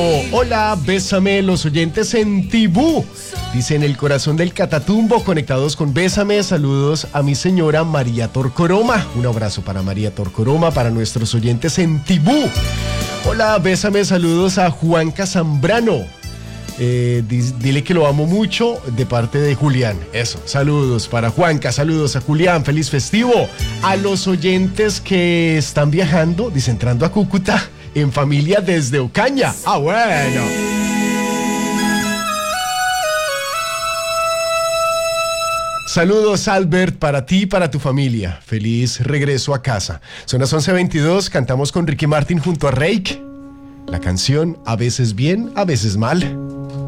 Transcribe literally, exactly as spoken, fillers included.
Oh, hola, bésame, los oyentes en Tibú. Dice en el corazón del Catatumbo, conectados con Bésame. Saludos a mi señora María Torcoroma. Un abrazo para María Torcoroma, para nuestros oyentes en Tibú. Hola, bésame, saludos a Juanca Zambrano. Eh, dile que lo amo mucho de parte de Julián. Eso, saludos para Juanca, saludos a Julián, feliz festivo. A los oyentes que están viajando, dice entrando a Cúcuta en familia desde Ocaña. Ah, bueno. Saludos, Albert, para ti y para tu familia. Feliz regreso a casa. Son las once veintidós, cantamos con Ricky Martin junto a Reik. La canción A veces bien, a veces mal.